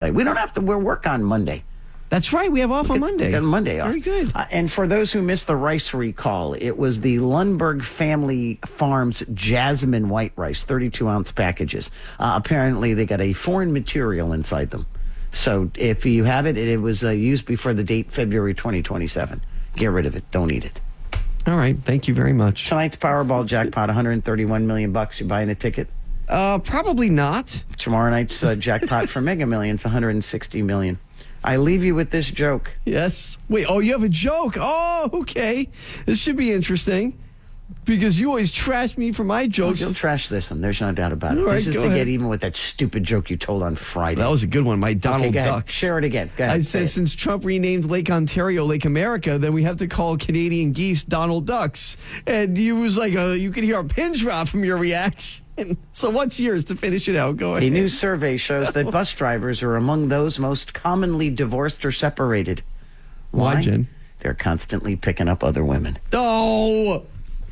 way. We don't have to work on Monday. That's right. We have off on Monday. Monday off. Very good. And for those who missed the rice recall, it was the Lundberg Family Farms Jasmine White Rice, 32-ounce packages. Apparently, they got a foreign material inside them. So if you have it, it was used before the date February 2027. Get rid of it. Don't eat it. All right. Thank you very much. Tonight's Powerball jackpot, $131 million. You buying a ticket? Probably not. Tomorrow night's jackpot for Mega Millions, $160 million. I leave you with this joke. Yes. Wait, you have a joke? Oh, okay. This should be interesting because you always trash me for my jokes. You'll trash this one. There's no doubt about it. All right, this is go to ahead. get even with that stupid joke you told on Friday. That was a good one. My Donald go ahead. Ducks. Share it again. Go ahead. I said since Trump renamed Lake Ontario Lake America, then we have to call Canadian geese Donald Ducks. And you was like, you could hear a pin drop from your reaction. So what's yours to finish it out? Go ahead. A new survey shows that bus drivers are among those most commonly divorced or separated. Why, Jen? They're constantly picking up other women. Oh!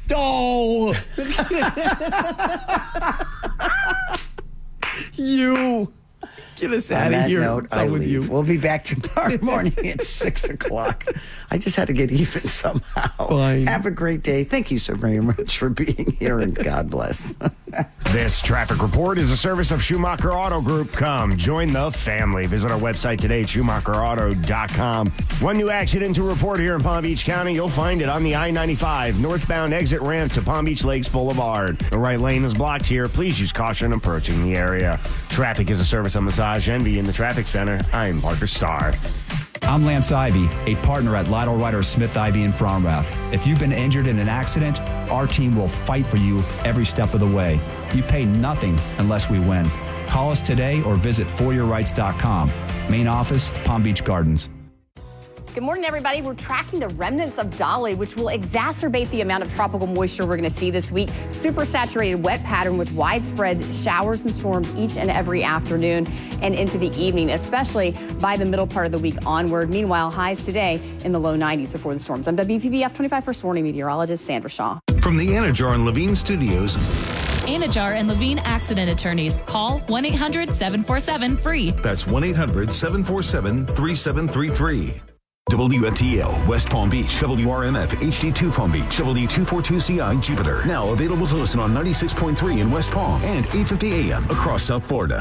You! Get us out of here. Note, I leave. You. We'll be back tomorrow morning at 6 o'clock. I just had to get even somehow. Fine. Have a great day. Thank you so very much for being here, and God bless. This traffic report is a service of Schumacher Auto Group. Come join the family. Visit our website today, SchumacherAuto.com. One new accident to report here in Palm Beach County. You'll find it on the I-95 northbound exit ramp to Palm Beach Lakes Boulevard. The right lane is blocked here. Please use caution approaching the area. Traffic is a service of Massage Envy in the Traffic Center. I'm Parker Starr. I'm Lance Ivy, a partner at Lytle Ryder Smith Ivy in Fromrath. If you've been injured in an accident, our team will fight for you every step of the way. You pay nothing unless we win. Call us today or visit foryourrights.com. Main office, Palm Beach Gardens. Good morning, everybody. We're tracking the remnants of Dolly, which will exacerbate the amount of tropical moisture we're going to see this week. Super saturated wet pattern with widespread showers and storms each and every afternoon and into the evening, especially by the middle part of the week onward. Meanwhile, highs today in the low 90s before the storms. I'm WPBF 25 First Warning meteorologist Sandra Shaw. From the Anajar and Levine Studios. Anajar and Levine Accident Attorneys. Call 1-800-747-FREE. That's 1-800-747-3733. WFTL, West Palm Beach, WRMF, HD2 Palm Beach, W242CI Jupiter. Now available to listen on 96.3 in West Palm and 850 AM across South Florida.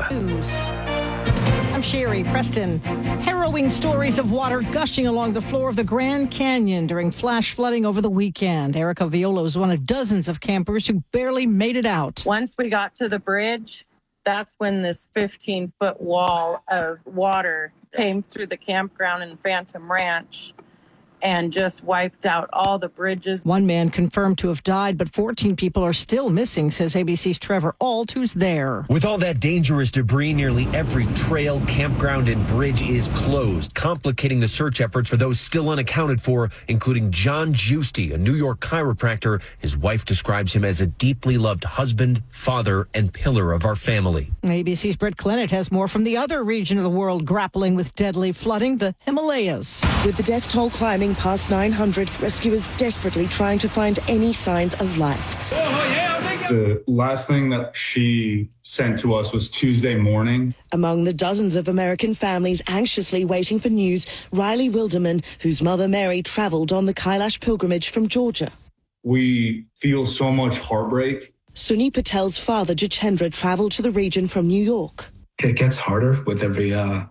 I'm Sherry Preston. Harrowing stories of water gushing along the floor of the Grand Canyon during flash flooding over the weekend. Erica Viola was one of dozens of campers who barely made it out. Once we got to the bridge, that's when this 15-foot wall of water came through the campground in Phantom Ranch and just wiped out all the bridges. One man confirmed to have died, but 14 people are still missing, says ABC's Trevor Ault, who's there. With all that dangerous debris, nearly every trail, campground, and bridge is closed, complicating the search efforts for those still unaccounted for, including John Giusti, a New York chiropractor. His wife describes him as a deeply loved husband, father, and pillar of our family. ABC's Brett Clennett has more from the other region of the world grappling with deadly flooding, the Himalayas. With the death toll climbing past 900, rescuers desperately trying to find any signs of life. The last thing that she sent to us was Tuesday morning. Among the dozens of American families anxiously waiting for news, Riley Wilderman, whose mother Mary traveled on the Kailash pilgrimage from Georgia. We feel so much heartbreak. Sunny Patel's father, Jachendra, traveled to the region from New York. It gets harder with every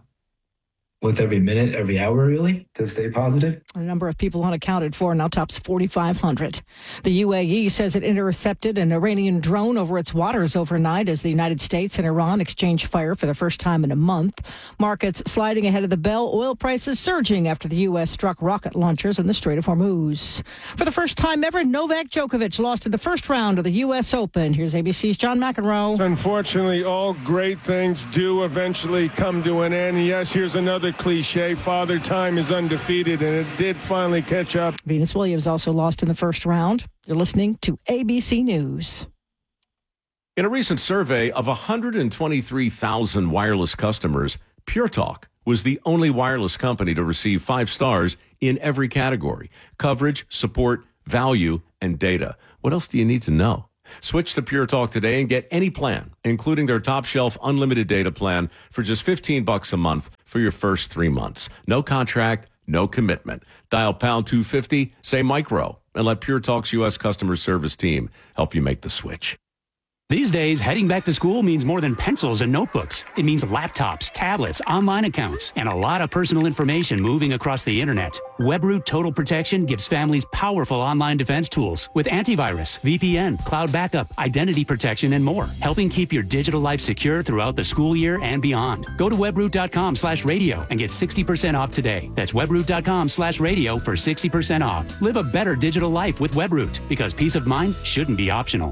minute, every hour, really, to stay positive. A number of people unaccounted for now tops 4,500. The UAE says it intercepted an Iranian drone over its waters overnight as the United States and Iran exchanged fire for the first time in a month. Markets sliding ahead of the bell, oil prices surging after the U.S. struck rocket launchers in the Strait of Hormuz. For the first time ever, Novak Djokovic lost in the first round of the U.S. Open. Here's ABC's John McEnroe. Unfortunately, all great things do eventually come to an end. Yes, here's another cliche. Father Time is undefeated, and it did finally catch up. Venus Williams also lost in the first round. You're listening to ABC News. In a recent survey of 123,000 wireless customers, Pure Talk was the only wireless company to receive 5 stars in every category: coverage, support, value, and data. What else do you need to know? Switch to Pure Talk today and get any plan, including their top shelf unlimited data plan, for just $15 a month. for your first 3 months. No contract, no commitment. Dial pound 250, say micro, and let Pure Talk's U.S. customer service team help you make the switch. These days, heading back to school means more than pencils and notebooks. It means laptops, tablets, online accounts, and a lot of personal information moving across the internet. WebRoot Total Protection gives families powerful online defense tools with antivirus, VPN, cloud backup, identity protection, and more, helping keep your digital life secure throughout the school year and beyond. Go to webroot.com/radio and get 60% off today. That's webroot.com/radio for 60% off. Live a better digital life with WebRoot, because peace of mind shouldn't be optional.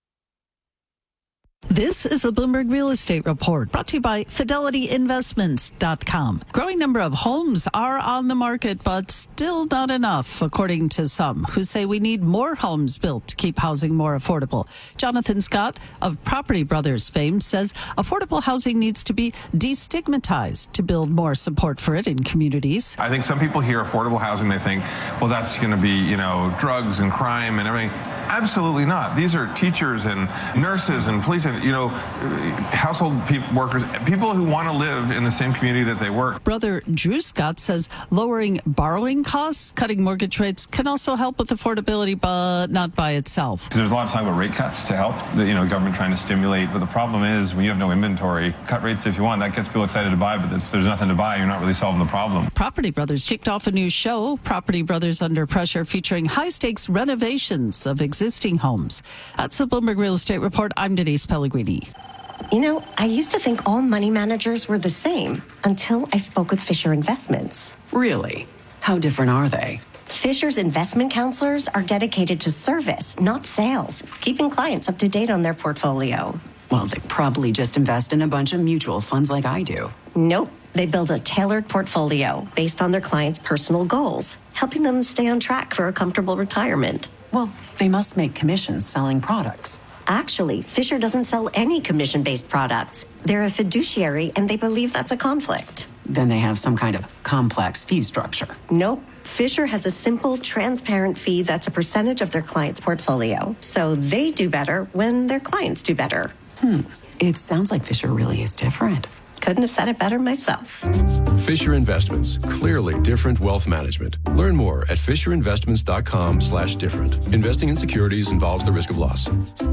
This is the Bloomberg Real Estate Report, brought to you by FidelityInvestments.com. Growing number of homes are on the market, but still not enough, according to some who say we need more homes built to keep housing more affordable. Jonathan Scott of Property Brothers fame says affordable housing needs to be destigmatized to build more support for it in communities. I think some people hear affordable housing, they think, well, that's going to be, drugs and crime and everything. Absolutely not. These are teachers and nurses and police and, household workers, people who want to live in the same community that they work. Brother Drew Scott says lowering borrowing costs, cutting mortgage rates can also help with affordability, but not by itself. There's a lot of talk about rate cuts to help, government trying to stimulate. But the problem is when you have no inventory, cut rates if you want. That gets people excited to buy, but if there's nothing to buy, you're not really solving the problem. Property Brothers kicked off a new show, Property Brothers Under Pressure, featuring high-stakes renovations of existing homes. That's the Bloomberg Real Estate Report. I'm Denise Pellegrini. I used to think all money managers were the same until I spoke with Fisher Investments. Really? How different are they? Fisher's investment counselors are dedicated to service, not sales, keeping clients up to date on their portfolio. Well, they probably just invest in a bunch of mutual funds like I do. Nope. They build a tailored portfolio based on their clients' personal goals, helping them stay on track for a comfortable retirement. Well, they must make commissions selling products. Actually, Fisher doesn't sell any commission-based products. They're a fiduciary, and they believe that's a conflict. Then they have some kind of complex fee structure. Nope. Fisher has a simple, transparent fee that's a percentage of their client's portfolio. So they do better when their clients do better. It sounds like Fisher really is different. Couldn't have said it better myself. Fisher Investments, clearly different wealth management. Learn more at FisherInvestments.com/different. Investing in securities involves the risk of loss.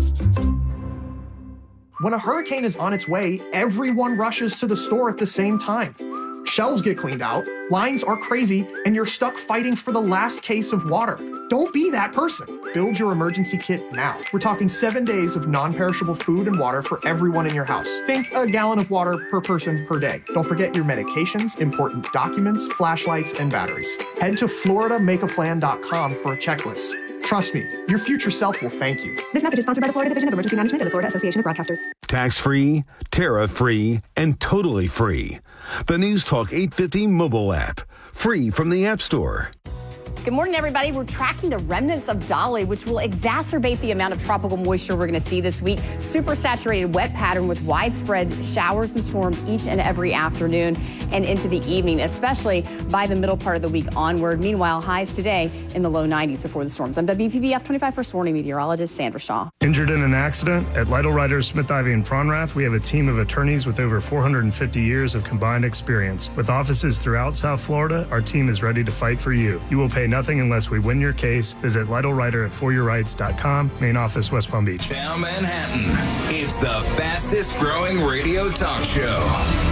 When a hurricane is on its way, everyone rushes to the store at the same time. Shelves get cleaned out, lines are crazy, and you're stuck fighting for the last case of water. Don't be that person. Build your emergency kit now. We're talking 7 days of non-perishable food and water for everyone in your house. Think a gallon of water per person per day. Don't forget your medications, important documents, flashlights, and batteries. Head to FloridaMakeAPlan.com for a checklist. Trust me, your future self will thank you. This message is sponsored by the Florida Division of Emergency Management and the Florida Association of Broadcasters. Tax-free, tariff-free, and totally free. The News Talk 850 mobile app. Free from the App Store. Good morning, everybody. We're tracking the remnants of Dolly, which will exacerbate the amount of tropical moisture we're going to see this week. Super saturated wet pattern with widespread showers and storms each and every afternoon and into the evening, especially by the middle part of the week onward. Meanwhile, highs today in the low 90s before the storms. I'm WPBF 25 First Warning meteorologist Sandra Shaw. Injured in an accident? At Lytle Writers, Smith, Ivy, and Fronrath, we have a team of attorneys with over 450 years of combined experience. With offices throughout South Florida, our team is ready to fight for you. You will pay nothing unless we win your case. Visit LytleWriter@foryourrights.com. Main office, West Palm Beach. Down Manhattan, it's the fastest growing radio talk show.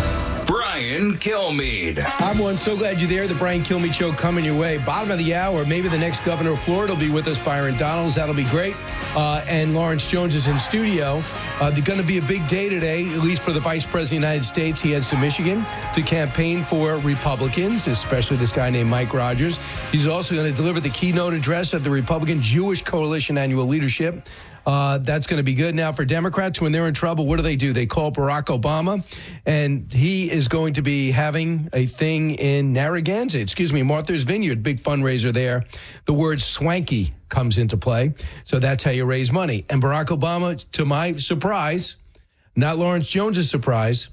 Brian Kilmeade. Hi, everyone. So glad you're there. The Brian Kilmeade Show coming your way. Bottom of the hour, maybe the next governor of Florida will be with us, Byron Donalds. That'll be great. And Lawrence Jones is in studio. They're going to be a big day today, at least for the Vice President of the United States. He heads to Michigan to campaign for Republicans, especially this guy named Mike Rogers. He's also going to deliver the keynote address at the Republican Jewish Coalition Annual Leadership. That's going to be good. Now, for Democrats, when they're in trouble, what do? They call Barack Obama, and he is going to be having a thing in Narragansett, Martha's Vineyard, big fundraiser there. The word swanky comes into play, so that's how you raise money. And Barack Obama, to my surprise, not Lawrence Jones's surprise,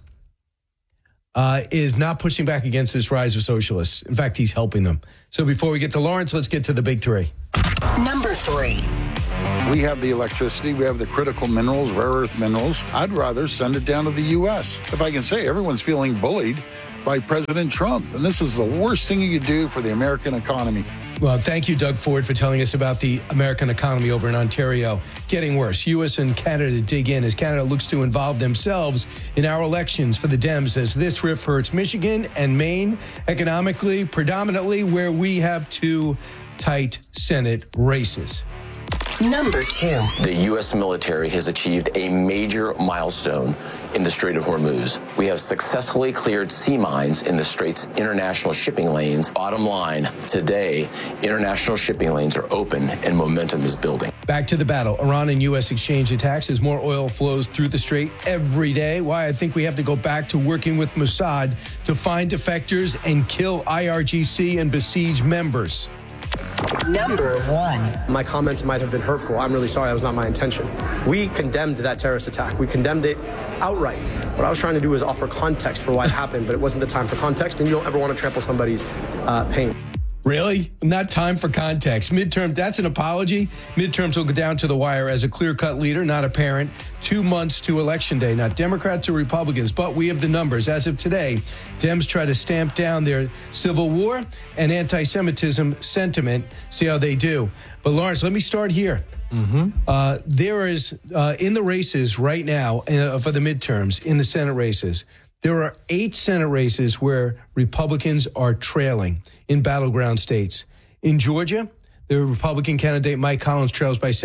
is not pushing back against this rise of socialists. In fact, he's helping them. So before we get to Lawrence, let's get to the big three. Number 3. We have the electricity. We have the critical minerals, rare earth minerals. I'd rather send it down to the U.S. If I can say everyone's feeling bullied by President Trump. And this is the worst thing you could do for the American economy. Well, thank you, Doug Ford, for telling us about the American economy over in Ontario. Getting worse. U.S. and Canada dig in as Canada looks to involve themselves in our elections for the Dems as this rift hurts Michigan and Maine economically, predominantly where we have two tight Senate races. Number 2. The U.S. military has achieved a major milestone in the Strait of Hormuz. We have successfully cleared sea mines in the Strait's international shipping lanes. Bottom line, today, international shipping lanes are open and momentum is building. Back to the battle. Iran and U.S. exchange attacks as more oil flows through the Strait every day. Why I think we have to go back to working with Mossad to find defectors and kill IRGC and besieged members. Number 1. My comments might have been hurtful. I'm really sorry. That was not my intention. We condemned that terrorist attack. We condemned it outright. What I was trying to do was offer context for why it happened, but it wasn't the time for context, and you don't ever want to trample somebody's pain. Really? Not time for context. Midterm, that's an apology. Midterms will go down to the wire as a clear-cut leader, not a parent. 2 months to Election Day, not Democrats or Republicans, but we have the numbers. As of today, Dems try to stamp down their civil war and anti-Semitism sentiment. See how they do. But Lawrence, let me start here. There is, in the races right now for the midterms, in the Senate races, there are 8 Senate races where Republicans are trailing in battleground states. In Georgia, the Republican candidate Mike Collins trails by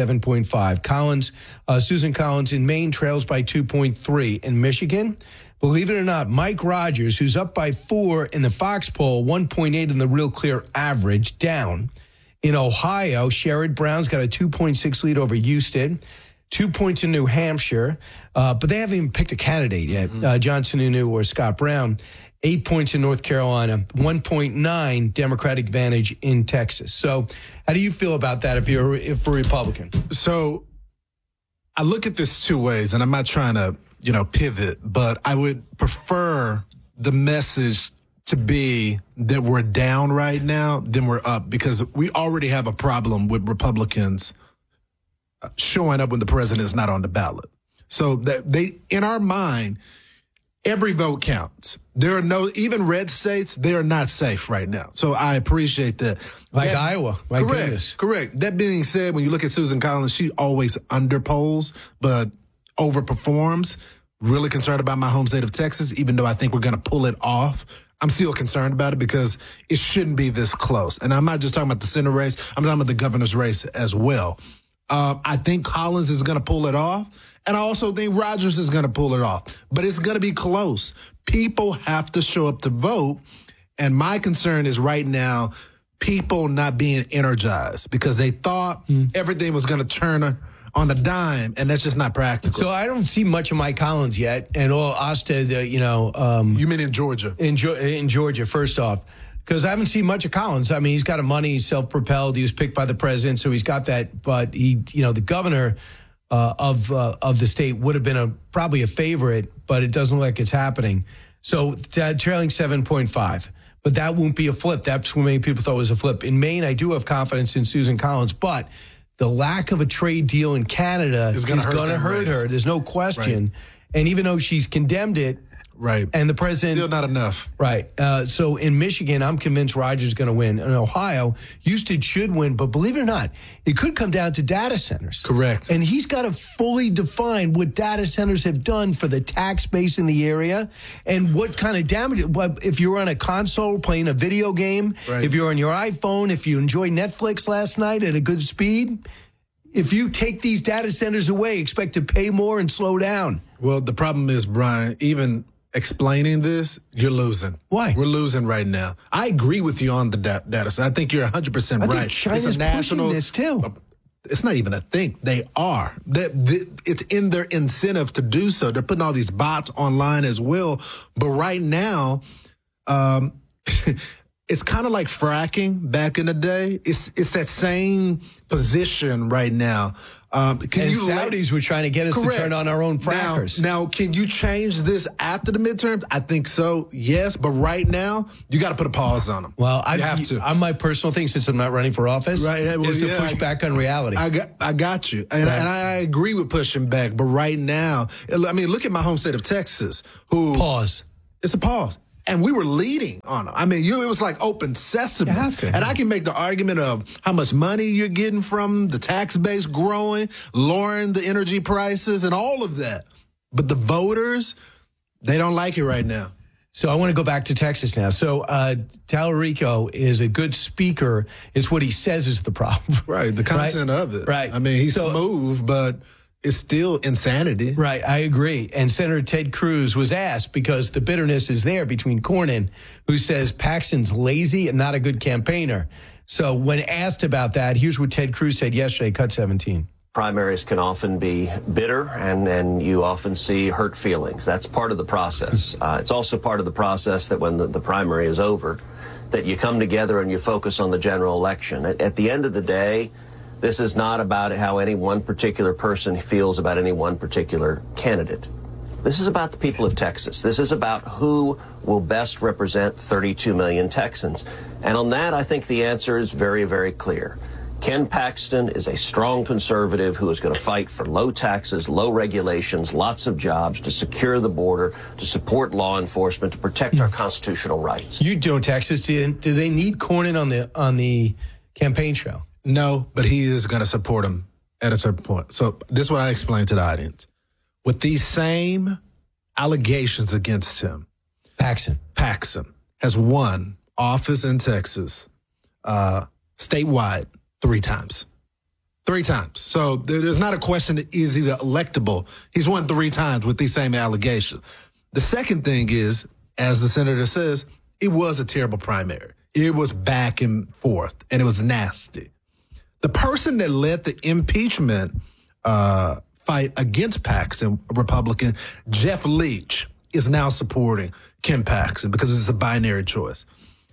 7.5. Susan Collins in Maine trails by 2.3. In Michigan, believe it or not, Mike Rogers, who's up by 4 in the Fox poll, 1.8 in the Real Clear average, down. In Ohio, Sherrod Brown's got a 2.6 lead over Houston. 2 points in New Hampshire, but they haven't even picked a candidate yet, John Sununu or Scott Brown. 8 points in North Carolina, 1.9 Democratic advantage in Texas. So how do you feel about that if you're a Republican? So I look at this 2 ways, and I'm not trying to, pivot, but I would prefer the message to be that we're down right now than we're up, because we already have a problem with Republicans showing up when the president is not on the ballot. So that in our mind, every vote counts. There are even red states, they are not safe right now. So I appreciate that. Like Iowa. Correct. That being said, when you look at Susan Collins, she always underpolls, but overperforms. Really concerned about my home state of Texas, even though I think we're going to pull it off. I'm still concerned about it because it shouldn't be this close. And I'm not just talking about the Senate race. I'm talking about the governor's race as well. I think Collins is going to pull it off. And I also think Rogers is going to pull it off. But it's going to be close. People have to show up to vote. And my concern is right now, people not being energized because they thought everything was going to turn on a dime, and that's just not practical. So I don't see much of Mike Collins yet. And Osted, you mean in Georgia? In Georgia, first off. Because I haven't seen much of Collins. I mean, he's got a money, he's self-propelled, he was picked by the president, so he's got that. But the governor of the state would have been probably a favorite, but it doesn't look like it's happening. So trailing 7.5. But that won't be a flip. That's what many people thought was a flip. In Maine, I do have confidence in Susan Collins, but the lack of a trade deal in Canada is going to hurt her. There's no question. Right. And even though she's condemned it, right. And the president... Still not enough. Right. So in Michigan, I'm convinced Rogers is going to win. In Ohio, Houston should win. But believe it or not, it could come down to data centers. Correct. And he's got to fully define what data centers have done for the tax base in the area and what kind of damage. If you're on a console playing a video game, right. If you're on your iPhone, if you enjoyed Netflix last night at a good speed, if you take these data centers away, expect to pay more and slow down. Well, the problem is, Brian, even explaining this, you're losing. Why? We're losing right now. I agree with you on the data. So I think you're 100% right. I think China's pushing this too. It's not even a thing. They are. It's in their incentive to do so. They're putting all these bots online as well. But right now, it's kind of like fracking back in the day. It's that same position right now. Saudis were trying to get us to turn on our own frackers. Now, can you change this after the midterms? I think so, yes. But right now, you got to put a pause on them. Well, I have to. On my personal thing, since I'm not running for office, is to push back on reality. I got you. And I agree with pushing back. But right now, I mean, look at my home state of Texas. Pause. It's a pause. And we were leading on them. I mean, it was like open sesame. You have to. And I can make the argument of how much money you're getting from the tax base growing, lowering the energy prices, and all of that. But the voters, they don't like it right now. So I want to go back to Texas now. So Tallarico is a good speaker. It's what he says is the problem. Right, the content of it. Right. I mean, he's smooth, but it's still insanity. Right, I agree. And Senator Ted Cruz was asked, because the bitterness is there between Cornyn, who says Paxton's lazy and not a good campaigner. So when asked about that, here's what Ted Cruz said yesterday, cut 17. Primaries can often be bitter, and you often see hurt feelings. That's part of the process. It's also part of the process that when the primary is over, that you come together and you focus on the general election. At the end of the day, this is not about how any one particular person feels about any one particular candidate. This is about the people of Texas. This is about who will best represent 32 million Texans. And on that, I think the answer is very, very clear. Ken Paxton is a strong conservative who is going to fight for low taxes, low regulations, lots of jobs, to secure the border, to support law enforcement, to protect our constitutional rights. You know Texas. Do they need Cornyn on the campaign trail? No, but he is going to support him at a certain point. So this is what I explained to the audience. With these same allegations against him, Paxton has won office in Texas statewide 3 times. 3 times. So there's not a question that is he electable. He's won 3 times with these same allegations. The second thing is, as the senator says, it was a terrible primary. It was back and forth, and it was nasty. The person that led the impeachment fight against Paxton, Republican Jeff Leach, is now supporting Ken Paxton because it's a binary choice.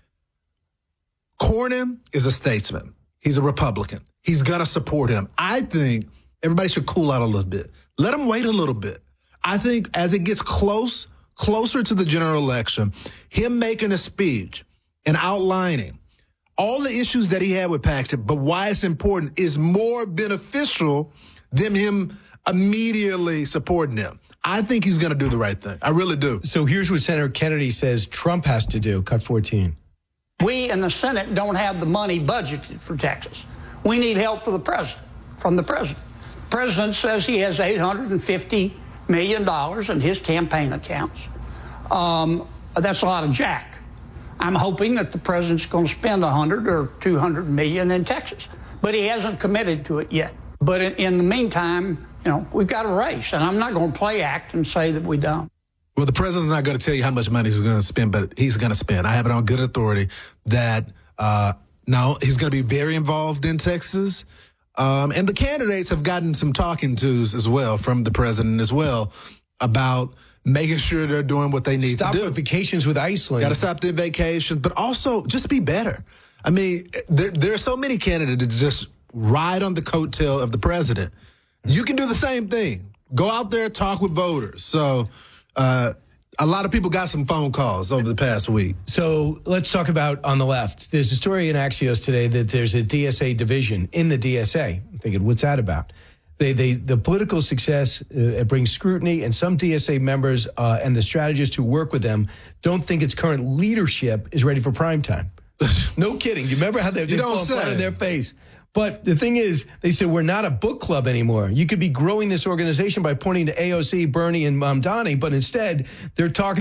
Cornyn is a statesman. He's a Republican. He's going to support him. I think everybody should cool out a little bit. Let him wait a little bit. I think as it gets closer to the general election, him making a speech and outlining all the issues that he had with Paxton, but why it's important, is more beneficial than him immediately supporting him. I think he's going to do the right thing. I really do. So here's what Senator Kennedy says Trump has to do. Cut 14. We in the Senate don't have the money budgeted for Texas. We need help from the president. The president says he has $850 million in his campaign accounts. That's a lot of jack. I'm hoping that the president's going to spend $100 or $200 million in Texas, but he hasn't committed to it yet. But in the meantime, we've got a race, and I'm not going to play act and say that we don't. Well, the president's not going to tell you how much money he's going to spend, but he's going to spend. I have it on good authority that now he's going to be very involved in Texas. And the candidates have gotten some talking tos as well from the president as well about making sure they're doing what they need to do. Stop vacations with Iceland. Got to stop their vacations, but also just be better. I mean, there are so many candidates that just ride on the coattail of the president. You can do the same thing. Go out there, talk with voters. So a lot of people got some phone calls over the past week. So let's talk about on the left. There's a story in Axios today that there's a DSA division in the DSA. I'm thinking, what's that about? The political success brings scrutiny, and some DSA members and the strategists who work with them don't think its current leadership is ready for prime time. No kidding. You remember how they fall flat on their face? But the thing is, they said, we're not a book club anymore. You could be growing this organization by pointing to AOC, Bernie, and Mamdani, but instead they're talking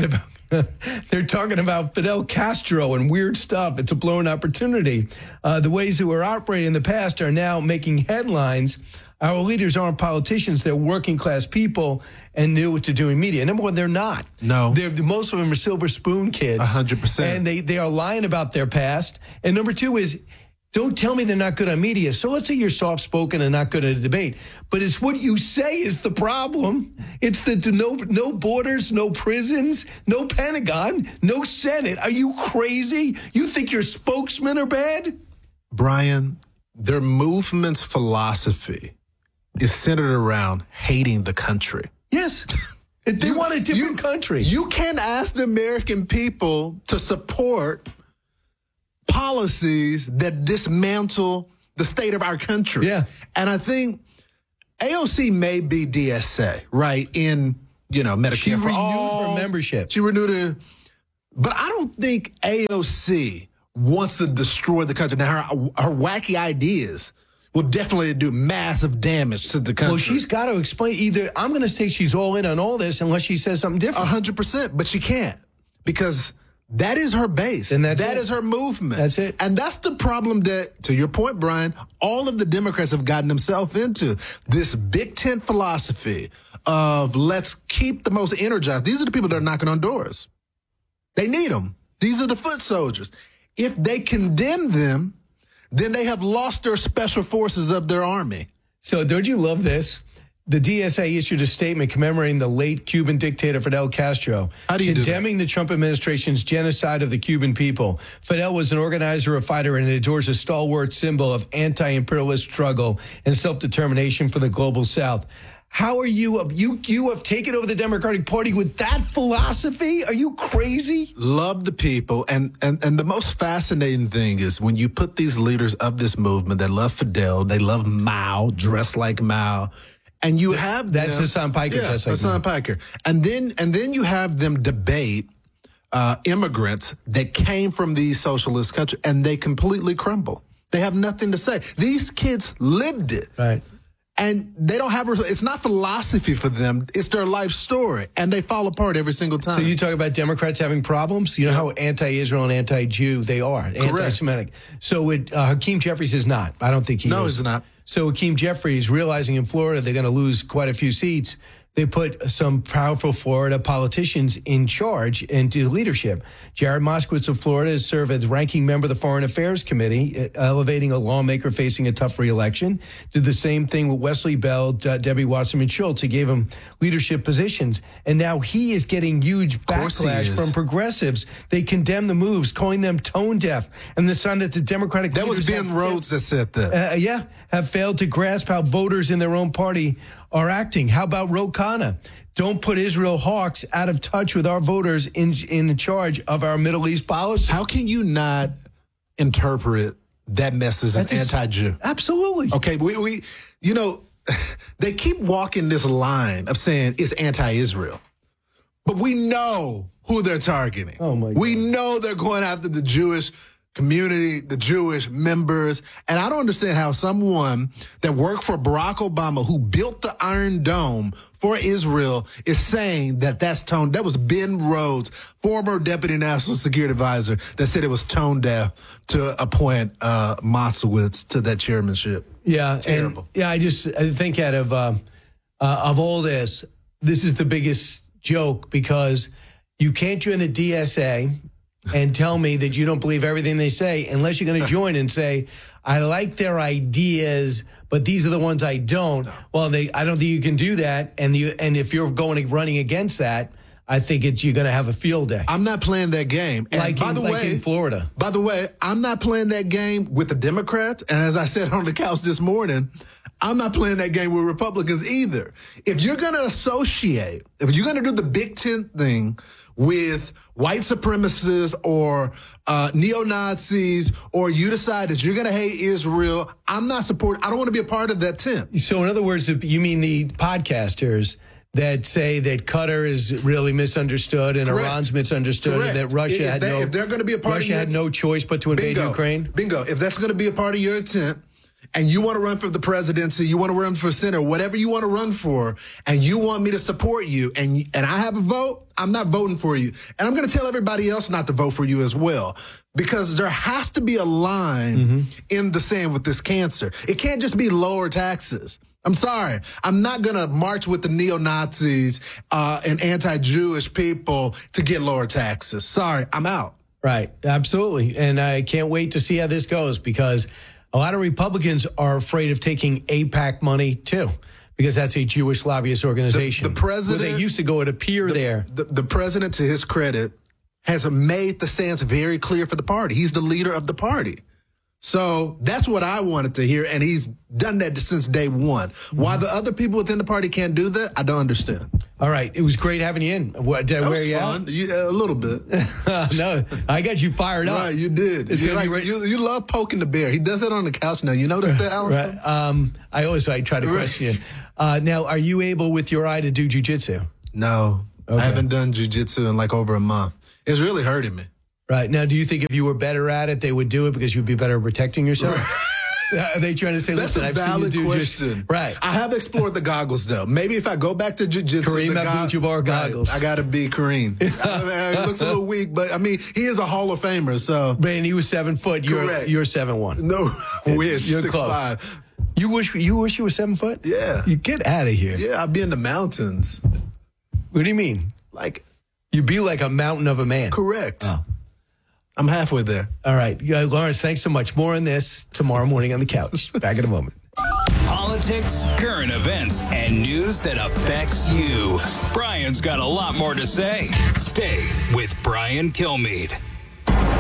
about Fidel Castro and weird stuff. It's a blown opportunity. The ways that were operating in the past are now making headlines. Our leaders aren't politicians. They're working class people and new to doing media. Number one, they're not. No. Most of them are silver spoon kids. 100%. And they are lying about their past. And number two is, don't tell me they're not good on media. So let's say you're soft-spoken and not good at a debate. But it's what you say is the problem. It's the no borders, no prisons, no Pentagon, no Senate. Are you crazy? You think your spokesmen are bad? Brian, their movement's philosophy is centered around hating the country. Yes. They want a different country. You can't ask the American people to support policies that dismantle the state of our country. Yeah. And I think AOC may be DSA, right, in, Medicare she for renewed all. Her membership. She renewed it. But I don't think AOC wants to destroy the country. Now, her wacky ideas will definitely do massive damage to the country. Well, she's got to explain. Either I'm going to say she's all in on all this unless she says something different. 100%, but she can't, because that is her base. And that is her movement. That's it. And that's the problem that, to your point, Brian, all of the Democrats have gotten themselves into. This big tent philosophy of let's keep the most energized. These are the people that are knocking on doors. They need them. These are the foot soldiers. If they condemn them, then they have lost their special forces of their army. So don't you love this? The DSA issued a statement commemorating the late Cuban dictator Fidel Castro, condemning the Trump administration's genocide of the Cuban people. Fidel was an organizer, a fighter, and adores a stalwart symbol of anti-imperialist struggle and self-determination for the global South. How are you have taken over the Democratic Party with that philosophy? Are you crazy? Love the people. And the most fascinating thing is when you put these leaders of this movement that love Fidel, they love Mao, dress like Mao, and you have that's them, Hassan Piker. Yeah, like Hassan Piker. And then you have them debate immigrants that came from these socialist countries, and they completely crumble. They have nothing to say. These kids lived it. Right. And they don't have, it's not philosophy for them. It's their life story. And they fall apart every single time. So you talk about Democrats having problems? You know how anti-Israel and anti-Jew they are. Correct. Anti-Semitic. So Hakeem Jeffries is not. I don't think he is. No, he's not. So Hakeem Jeffries, realizing in Florida they're going to lose quite a few seats, they put some powerful Florida politicians in charge into leadership. Jared Moskowitz of Florida has served as ranking member of the Foreign Affairs Committee, elevating a lawmaker facing a tough re-election. Did the same thing with Wesley Bell, Debbie Wasserman Schultz. He gave him leadership positions. And now he is getting huge backlash from progressives. They condemn the moves, calling them tone deaf. And the sign that the Democratic That was Ben Rhodes that said that. Have failed to grasp how voters in their own party are acting. How about Ro Khanna? Don't put Israel hawks out of touch with our voters in charge of our Middle East policy. How can you not interpret that message as anti-Jew? Absolutely. Okay, we you know, they keep walking this line of saying it's anti-Israel. But we know who they're targeting. Oh my God. We know they're going after the Jewish community, the Jewish members. And I don't understand how someone that worked for Barack Obama, who built the Iron Dome for Israel, is saying that that's tone. That was Ben Rhodes, former Deputy National Security Advisor, that said it was tone deaf to appoint Moskowitz to that chairmanship. Yeah. Terrible. And, I think out of all this is the biggest joke, because you can't join the DSA and tell me that you don't believe everything they say unless you're going to join and say, I like their ideas, but these are the ones I don't. No. Well, I don't think you can do that. And if you're running against that, I think you're going to have a field day. I'm not playing that game. And in Florida. By the way, I'm not playing that game with the Democrats. And as I said on the couch this morning, I'm not playing that game with Republicans either. If you're going to associate, if you're going to do the Big Tent thing with white supremacists or neo-Nazis, or you decide that you're going to hate Israel, I don't want to be a part of that tent. So in other words, you mean the podcasters that say that Qatar is really misunderstood and Correct. Iran's misunderstood, Correct. and that Russia if they're going to be a part Russia had no choice but to invade Ukraine? Bingo. If that's going to be a part of your intent, and you want to run for the presidency, you want to run for Senate, whatever you want to run for, and you want me to support you, and I have a vote, I'm not voting for you. And I'm going to tell everybody else not to vote for you as well, because there has to be a line in the sand with this cancer. It can't just be lower taxes. I'm sorry. I'm not going to march with the neo-Nazis and anti-Jewish people to get lower taxes. Sorry, I'm out. Right, absolutely. And I can't wait to see how this goes, because a lot of Republicans are afraid of taking AIPAC money, too, because that's a Jewish lobbyist organization. The president, where they used to go and appear there. The president, to his credit, has made the stance very clear for the party. He's the leader of the party. So that's what I wanted to hear, and he's done that since day one. Why the other people within the party can't do that, I don't understand. All right. It was great having you in. Did I wear you fun. out? A little bit. No, I got you fired up. Right, you did. You love poking the bear. He does it on the couch now. You notice that, Allison? Right. I try to question you. Now, are you able with your eye to do jiu-jitsu? No. Okay. I haven't done jiu-jitsu in like over a month. It's really hurting me. Right. Now, do you think if you were better at it, they would do it because you'd be better at protecting yourself? Are they trying to say, That's listen, a I've seen you valid do question. Right. I have explored the goggles, though. Maybe if I go back to jiu-jitsu. Kareem Abdul-Jabbar goggles. I got to be Kareem. He looks a little weak, but, I mean, he is a Hall of Famer, so. Man, he was 7 foot. You're 7'1". No, wish. You're 6'5". close. You wish you were 7 foot? Yeah. You get out of here. Yeah, I'd be in the mountains. What do you mean? Like. You'd be like a mountain of a man. Correct. Oh. I'm halfway there. All right. Lawrence, thanks so much. More on this tomorrow morning on the couch. Back in a moment. Politics, current events, and news that affects you. Brian's got a lot more to say. Stay with Brian Kilmeade.